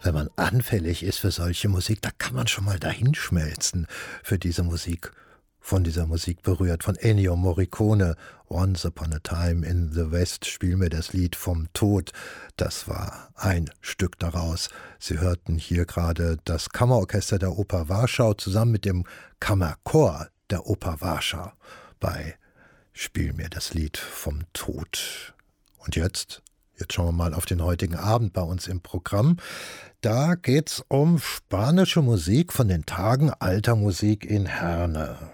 wenn man anfällig ist für solche Musik, da kann man schon mal dahinschmelzen für diese Musik. Von dieser Musik berührt, von Ennio Morricone, Once Upon a Time in the West, spiel mir das Lied vom Tod. Das war ein Stück daraus. Sie hörten hier gerade das Kammerorchester der Oper Warschau zusammen mit dem Kammerchor der Oper Warschau bei Spiel mir das Lied vom Tod. Und jetzt schauen wir mal auf den heutigen Abend bei uns im Programm. Da geht's um spanische Musik von den Tagen alter Musik in Herne.